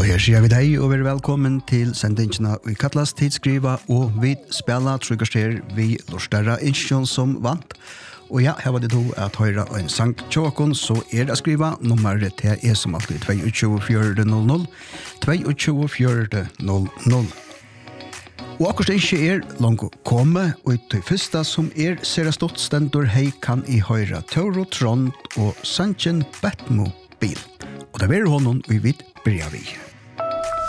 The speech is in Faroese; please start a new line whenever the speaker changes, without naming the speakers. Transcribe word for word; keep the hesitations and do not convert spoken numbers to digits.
her sier vi deg, og vi er velkommen til sendingene vi kallas Tidskriva, og vi spiller tryggerster vi lorstare innsjon som vant. Og ja, her var det to at høyre en sang tjåkon, så er det skriva nummeret til er som alltid to to fire null null, to to fire null null. Og akkurat ikke er langt komme, og til første som er ser stått stendur hei kan i høyre Toro Trond og Sanchen Batmobil. Og det er honom vi vidt bryr vi.